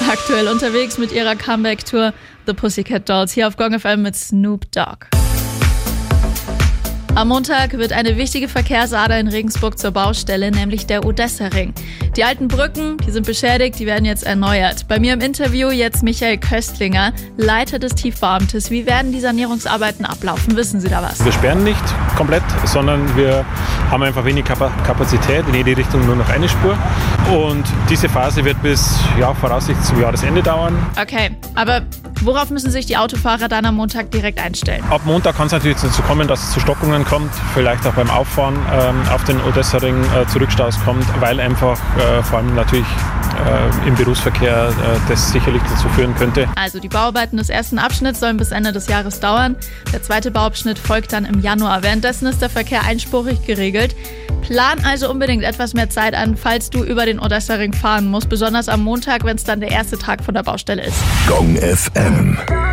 Aktuell unterwegs mit ihrer Comeback-Tour The Pussycat Dolls hier auf Gong FM mit Snoop Dogg. Am Montag wird eine wichtige Verkehrsader in Regensburg zur Baustelle, nämlich der Odessa-Ring. Die alten Brücken, die sind beschädigt, die werden jetzt erneuert. Bei mir im Interview jetzt Michael Köstlinger, Leiter des Tiefbauamtes. Wie werden die Sanierungsarbeiten ablaufen? Wissen Sie da was? Wir sperren nicht komplett, sondern wir haben einfach wenig Kapazität, in jede Richtung nur noch eine Spur. Und diese Phase wird bis voraussichtlich zum Jahresende dauern. Okay, aber worauf müssen sich die Autofahrer dann am Montag direkt einstellen? Ab Montag kann es natürlich dazu kommen, dass es zu Stockungen kommt, vielleicht auch beim Auffahren auf den Odessa-Ring zu Rückstaus kommt, weil einfach vor allem natürlich im Berufsverkehr das sicherlich dazu führen könnte. Also die Bauarbeiten des ersten Abschnitts sollen bis Ende des Jahres dauern. Der zweite Bauabschnitt folgt dann im Januar. Währenddessen ist der Verkehr einspurig geregelt. Plan also unbedingt etwas mehr Zeit an, falls du über den Odessa-Ring fahren musst, besonders am Montag, wenn es dann der erste Tag von der Baustelle ist. Gong FM.